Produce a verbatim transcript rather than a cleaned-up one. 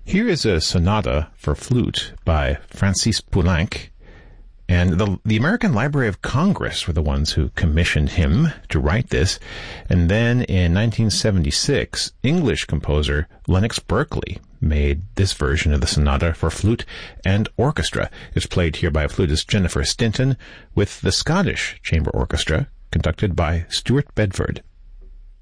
Here is a sonata for flute by Francis Poulenc, and the, the American Library of Congress were the ones who commissioned him to write this. And then in nineteen seventy-six, English composer Lennox Berkeley made this version of the sonata for flute and orchestra. It's played here by flutist Jennifer Stinton with the Scottish Chamber Orchestra, conducted by Stuart Bedford.